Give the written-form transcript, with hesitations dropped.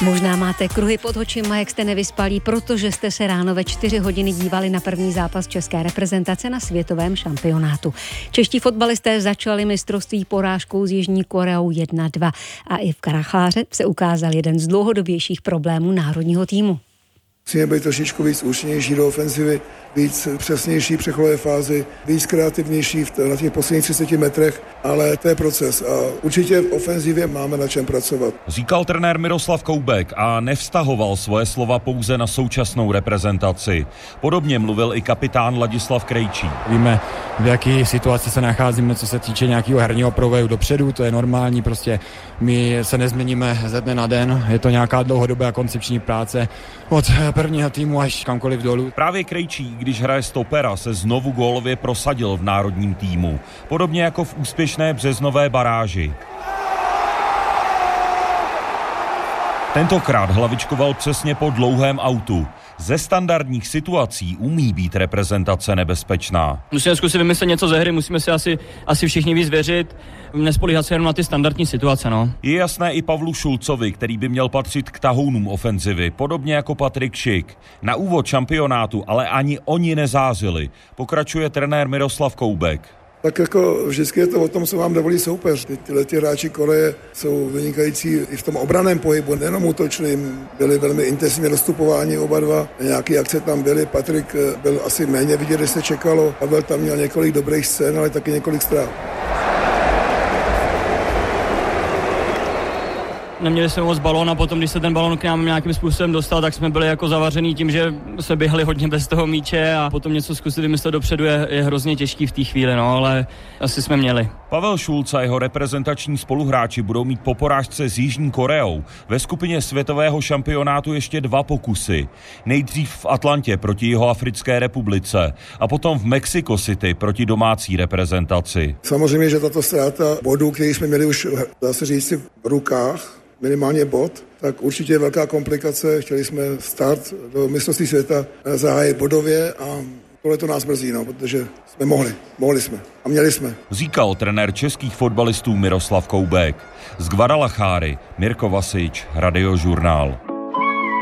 Možná máte kruhy pod očima, jak jste nevyspalí, protože jste se ráno ve 4 hodiny dívali na první zápas české reprezentace na světovém šampionátu. Čeští fotbalisté začali mistrovství porážkou s Jižní Koreou 1-2 a i v Karacháře se ukázal jeden z dlouhodobějších problémů národního týmu. Musíme být trošičku víc účinnější do ofenzivy, víc přesnější v přechodové fázi, víc kreativnější na těch posledních 30 metrech, ale to je proces a určitě v ofenzivě máme na čem pracovat. Říkal trenér Miroslav Koubek a nevztahoval svoje slova pouze na současnou reprezentaci. Podobně mluvil i kapitán Ladislav Krejčí. Víme, v jaké situaci se nacházíme, co se týče nějakého herního provoju dopředu, to je normální, prostě my se nezměníme ze dne na den, je to nějaká dlouhodobá koncepční práce od prvního týmu až kamkoliv dolů. Právě Krejčí, když hraje stopera, se znovu gólově prosadil v národním týmu. Podobně jako v úspěšné březnové baráži. Tentokrát hlavičkoval přesně po dlouhém autu. Ze standardních situací umí být reprezentace nebezpečná. Musíme zkusit vymyslet něco ze hry, musíme si asi všichni víc věřit, nespolíhat se jenom na ty standardní situace. Je jasné i Pavlu Šulcovi, který by měl patřit k tahounům ofenzivy, podobně jako Patrik Šik. Na úvod šampionátu ale ani oni nezářili, pokračuje trenér Miroslav Koubek. Tak jako vždycky je to o tom, co vám dovolí soupeř. Tyhle hráči Koreje jsou vynikající i v tom obranném pohybu, nejenom útočným. Byli velmi intenzivně dostupováni oba dva. Nějaké akce tam byly. Patrik byl asi méně vidět, než se čekalo. Pavel tam měl několik dobrých scén, ale taky několik ztrát. Neměli jsme moc balón a potom, když se ten balón k nám nějakým způsobem dostal, tak jsme byli jako zavařený tím, že se běhali hodně bez toho míče a potom něco zkusit vymyslet dopředu je hrozně těžký v té chvíli, ale asi jsme měli. Pavel Šulc a jeho reprezentační spoluhráči budou mít po porážce s Jižní Koreou ve skupině světového šampionátu ještě 2 pokusy. Nejdřív v Atlantě proti Jihoafrické republice a potom v Mexico City proti domácí reprezentaci. Samozřejmě, že tato ztráta bodů, který jsme měli už, dá se říct, v rukách, minimálně bod, tak určitě je velká komplikace. Chtěli jsme start do mistrovství světa zahájit bodově a tohle to nás mrzí, protože jsme mohli jsme a měli jsme. Říkal trenér českých fotbalistů Miroslav Koubek. Z Guadalajary Mirko Vasič, Radiožurnál.